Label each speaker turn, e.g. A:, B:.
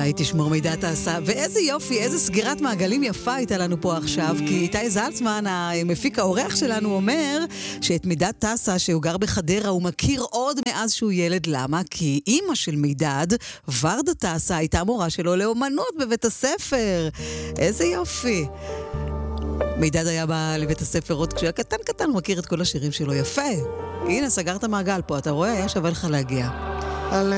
A: הלוואי תשמור מידע תעשה. ואיזה יופי, איזה סגירת מעגלים יפה הייתה לנו פה עכשיו, כי איתי זלצמן, המפיק האורח שלנו, אומר שאת מידד טסה, שהוא גר בחדרה, הוא מכיר עוד מאז שהוא ילד. למה? כי אימא של מידד, ורדה טסה, הייתה מורה שלו לאומנות בבית הספר. איזה יופי. מידד היה בא לבית הספר עוד כשהיה קטן, הוא מכיר את כל השירים שלו. יפה. הנה, סגרת מעגל פה, אתה רואה? היה שווה לך להגיע.